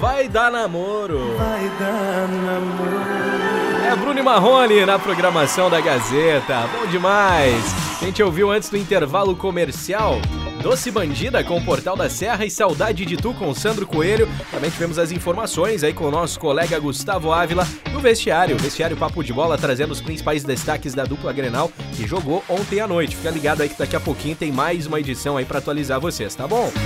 vai dar namoro. Vai dar namoro. É Bruno e Marrone na programação da Gazeta. Bom demais. A gente ouviu antes do intervalo comercial Doce Bandida com o Portal da Serra e Saudade de Tu com Sandro Coelho. Também tivemos as informações aí com o nosso colega Gustavo Ávila no vestiário. Vestiário Papo de Bola trazendo os principais destaques da dupla Grenal que jogou ontem à noite. Fica ligado aí que daqui a pouquinho tem mais uma edição aí pra atualizar vocês, tá bom?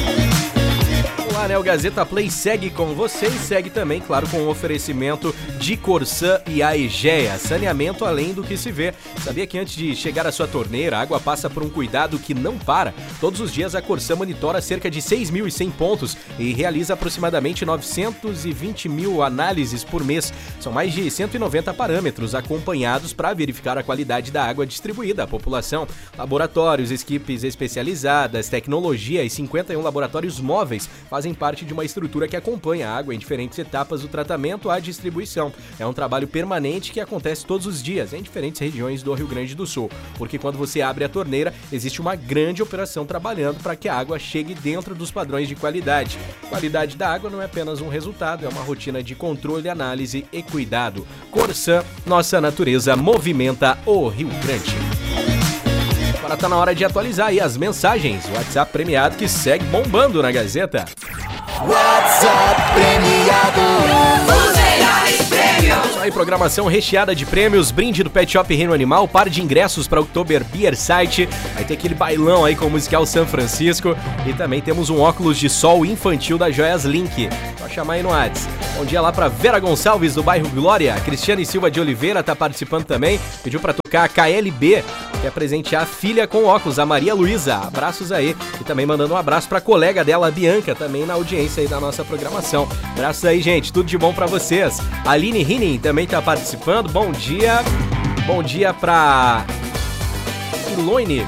Olá, né? O Gazeta Play segue com você e segue também, claro, com o oferecimento de Corsã e Aegea. Saneamento além do que se vê. Sabia que antes de chegar à sua torneira, a água passa por um cuidado que não para? Todos os dias a Corsã monitora cerca de 6.100 pontos e realiza aproximadamente 920 mil análises por mês. São mais de 190 parâmetros acompanhados para verificar a qualidade da água distribuída à população. Laboratórios, equipes especializadas, tecnologia e 51 laboratórios móveis fazem parte de uma estrutura que acompanha a água em diferentes etapas do tratamento à distribuição. É um trabalho permanente que acontece todos os dias em diferentes regiões do Rio Grande do Sul, porque quando você abre a torneira, existe uma grande operação trabalhando para que a água chegue dentro dos padrões de qualidade. Qualidade da água não é apenas um resultado, é uma rotina de controle, análise e cuidado. Corsã, nossa natureza movimenta o Rio Grande. Agora tá na hora de atualizar aí as mensagens. O WhatsApp premiado que segue bombando na Gazeta. WhatsApp premiado. Os melhores prêmios. Isso aí, programação recheada de prêmios, brinde do Pet Shop Reino Animal, par de ingressos para Oktober Beer Site, vai ter aquele bailão aí com o musical São Francisco e também temos um óculos de sol infantil da Joias Link. Só chamar aí no WhatsApp. Bom dia lá para Vera Gonçalves do bairro Glória, Cristiane Silva de Oliveira tá participando também, pediu para tocar a KLB, quer presentear a filha com óculos, a Maria Luísa. Abraços aí e também mandando um abraço pra colega dela, a Bianca, também na audiência aí da nossa programação. Abraços aí, gente, tudo de bom pra vocês. A Aline Rinin também tá participando, bom dia. Bom dia pra Iloine,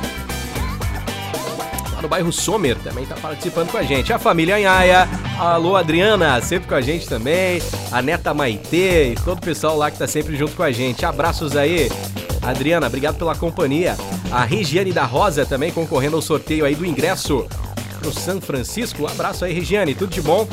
lá no bairro Sommer, também tá participando com a gente. A família Anhaia, alô Adriana, sempre com a gente também. A neta Maitê e todo o pessoal lá que tá sempre junto com a gente. Abraços aí. Adriana, obrigado pela companhia. A Regiane da Rosa também concorrendo ao sorteio aí do ingresso pro São Francisco. Um abraço aí, Regiane, tudo de bom.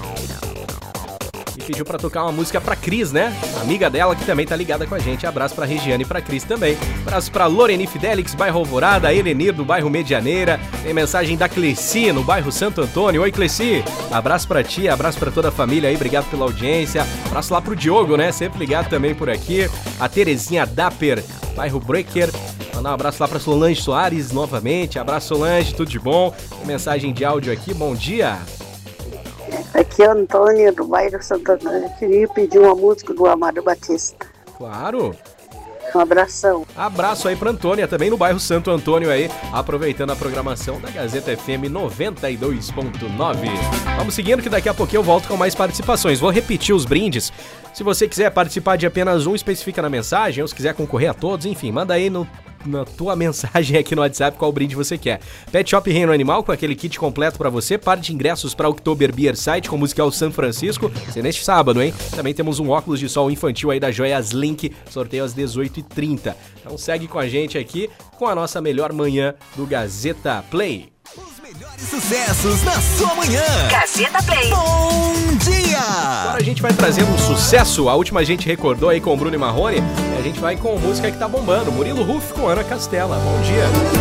E pediu pra tocar uma música pra Cris, né? Amiga dela que também tá ligada com a gente. Abraço pra Regiane e pra Cris também. Abraço pra Loreni Fidelix, bairro Alvorada. Elenir do bairro Medianeira. Tem mensagem da Cleci no bairro Santo Antônio. Oi, Cleci. Abraço pra ti, abraço pra toda a família aí. Obrigado pela audiência. Abraço lá pro Diogo, né? Sempre ligado também por aqui. A Terezinha Dapper, bairro Breaker. Mandar um abraço lá pra Solange Soares novamente. Abraço, Solange, tudo de bom. Tem mensagem de áudio aqui. Bom dia. Aqui é a Antônia, do bairro Santo Antônio. Eu queria pedir uma música do Amado Batista. Claro. Um abração. Abraço aí pra Antônia, também no bairro Santo Antônio aí, aproveitando a programação da Gazeta FM 92.9. Vamos seguindo que daqui a pouquinho eu volto com mais participações. Vou repetir os brindes. Se você quiser participar de apenas um, especifica na mensagem, ou se quiser concorrer a todos, enfim, manda aí na tua mensagem aqui no WhatsApp qual brinde você quer. Pet Shop Reino Animal com aquele kit completo pra você, par de ingressos pra Oktober Beer Site com o musical São Francisco, ser neste sábado, hein? Também temos um óculos de sol infantil aí da Joias Link, sorteio às 18h30. Então segue com a gente aqui com a nossa melhor manhã do Gazeta Play. Melhores sucessos na sua manhã. Gazeta Play. Bom dia! Agora a gente vai trazendo um sucesso. A última a gente recordou aí com o Bruno e Marrone. E a gente vai com música que tá bombando. Murilo Huff com Ana Castela. Bom dia.